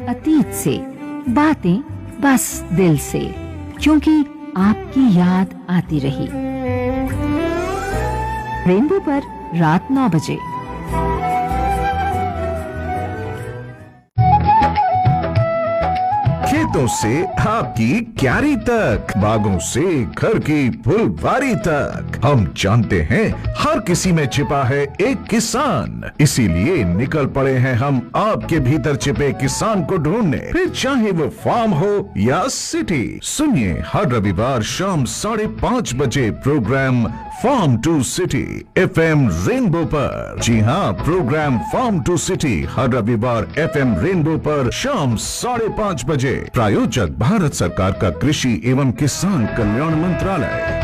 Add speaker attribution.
Speaker 1: अतीत से, बातें बस दिल से, क्योंकि आपकी याद आती रही। रेनबो पर रात 9 बजे।
Speaker 2: खेतों से आपकी क्यारी तक, बागों से घर की फुलवारी तक, हम जानते हैं हर किसी में छिपा है एक किसान। इसीलिए निकल पड़े हैं हम आपके भीतर छिपे किसान को ढूंढने, फिर चाहे वो फार्म हो या सिटी। सुनिए हर रविवार शाम 5:30 बजे programme farm to city FM rainbow पर। जी हाँ, प्रोग्राम फार्म टू सिटी हर रविवार FM रेनबो पर शाम 5:30 बजे। प्रायोजक भारत सरकार का कृषि एवं किसान कल्याण मंत्रालय।